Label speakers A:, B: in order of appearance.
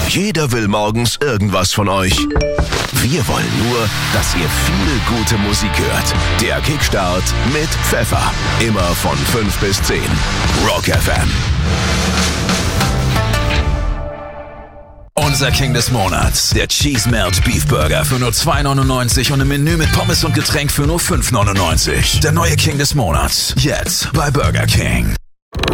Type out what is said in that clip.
A: Jeder will morgens irgendwas von euch. Wir wollen nur, dass ihr viel gute Musik hört. Der Kickstart mit Pfeffer. Immer von 5 bis 10. Rock FM.
B: Unser King des Monats, der Cheese Melt Beef Burger für nur 2,99 und ein Menü mit Pommes und Getränk für nur 5,99. Der neue King des Monats, jetzt bei Burger King.